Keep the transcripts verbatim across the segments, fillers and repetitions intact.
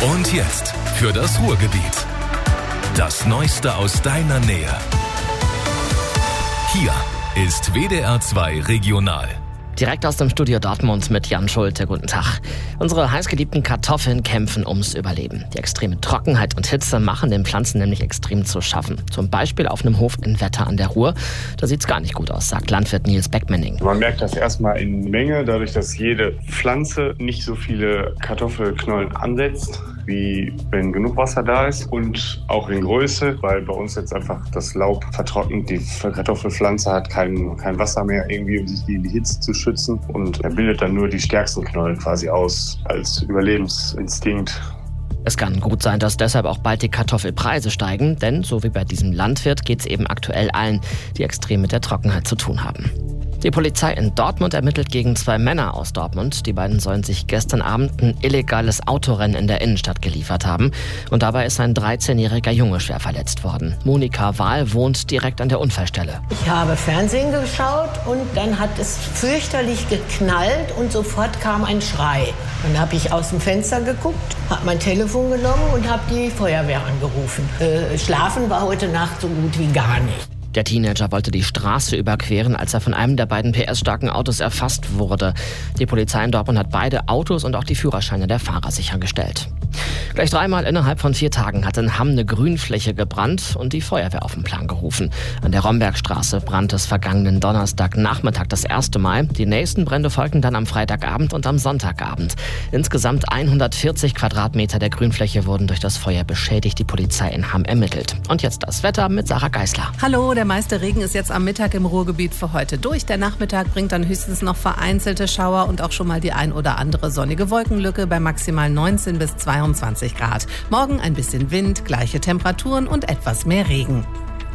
Und jetzt für das Ruhrgebiet. Das Neueste aus deiner Nähe. Hier ist W D R zwei Regional. Direkt aus dem Studio Dortmund mit Jan Schulte. Guten Tag. Unsere heißgeliebten Kartoffeln kämpfen ums Überleben. Die extreme Trockenheit und Hitze machen den Pflanzen nämlich extrem zu schaffen. Zum Beispiel auf einem Hof in Wetter an der Ruhr. Da sieht's gar nicht gut aus, sagt Landwirt Nils Beckmenning. Man merkt das erstmal in Menge, dadurch, dass jede Pflanze nicht so viele Kartoffelknollen ansetzt, wie wenn genug Wasser da ist, und auch in Größe, weil bei uns jetzt einfach das Laub vertrocknet. Die Kartoffelpflanze hat kein, kein Wasser mehr irgendwie, um sich gegen die Hitze zu schützen, und er bildet dann nur die stärksten Knollen quasi aus als Überlebensinstinkt. Es kann gut sein, dass deshalb auch bald die Kartoffelpreise steigen, denn so wie bei diesem Landwirt geht es eben aktuell allen, die extrem mit der Trockenheit zu tun haben. Die Polizei in Dortmund ermittelt gegen zwei Männer aus Dortmund. Die beiden sollen sich gestern Abend ein illegales Autorennen in der Innenstadt geliefert haben. Und dabei ist ein dreizehnjähriger Junge schwer verletzt worden. Monika Wahl wohnt direkt an der Unfallstelle. Ich habe Fernsehen geschaut und dann hat es fürchterlich geknallt und sofort kam ein Schrei. Dann habe ich aus dem Fenster geguckt, habe mein Telefon genommen und habe die Feuerwehr angerufen. Äh, schlafen war heute Nacht so gut wie gar nicht. Der Teenager wollte die Straße überqueren, als er von einem der beiden P S-starken Autos erfasst wurde. Die Polizei in Dortmund hat beide Autos und auch die Führerscheine der Fahrer sichergestellt. Gleich dreimal innerhalb von vier Tagen hat in Hamm eine Grünfläche gebrannt und die Feuerwehr auf den Plan gerufen. An der Rombergstraße brannte es vergangenen Donnerstagnachmittag das erste Mal. Die nächsten Brände folgten dann am Freitagabend und am Sonntagabend. Insgesamt hundertvierzig Quadratmeter der Grünfläche wurden durch das Feuer beschädigt. Die Polizei in Hamm ermittelt. Und jetzt das Wetter mit Sarah Geisler. Hallo, der meiste Regen ist jetzt am Mittag im Ruhrgebiet für heute durch. Der Nachmittag bringt dann höchstens noch vereinzelte Schauer und auch schon mal die ein oder andere sonnige Wolkenlücke bei maximal neunzehn bis zweiundzwanzig Grad. Morgen ein bisschen Wind, gleiche Temperaturen und etwas mehr Regen.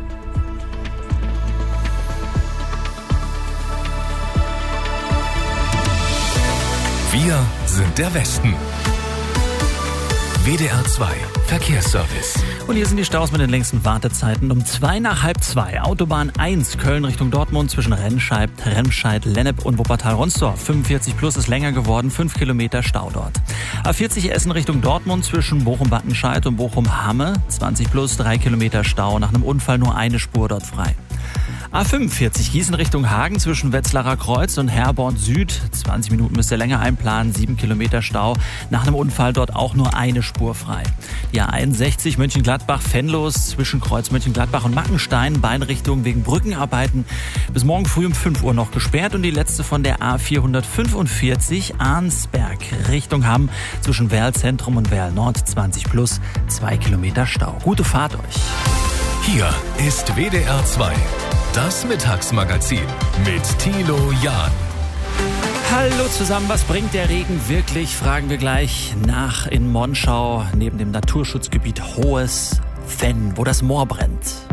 Wir sind der Westen. W D R zwei Verkehrsservice. Und hier sind die Staus mit den längsten Wartezeiten. Um zwei nach halb zwei. Autobahn eins Köln Richtung Dortmund zwischen Remscheid, Remscheid, Lennep und Wuppertal-Ronsdorf. fünfundvierzig plus ist länger geworden, fünf Kilometer Stau dort. A vierzig Essen Richtung Dortmund zwischen Bochum-Battenscheid und Bochum-Hamme. zwanzig plus, drei Kilometer Stau. Nach einem Unfall nur eine Spur dort frei. A fünfundvierzig Gießen Richtung Hagen zwischen Wetzlarer Kreuz und Herborn Süd. zwanzig Minuten müsst ihr länger einplanen, sieben Kilometer Stau. Nach einem Unfall dort auch nur eine Spur frei. Die A einundsechzig Mönchengladbach-Venlos zwischen Kreuz Mönchengladbach und Mackenstein. Beide Richtungen wegen Brückenarbeiten bis morgen früh um fünf Uhr noch gesperrt. Und die letzte von der A vierhundertfünfundvierzig Arnsberg Richtung Hamm zwischen Werl Zentrum und Werl Nord. zwanzig plus, zwei Kilometer Stau. Gute Fahrt euch. Hier ist W D R zwei. Das Mittagsmagazin mit Thilo Jahn. Hallo zusammen, was bringt der Regen wirklich? Fragen wir gleich nach in Monschau, neben dem Naturschutzgebiet Hohes Venn, wo das Moor brennt.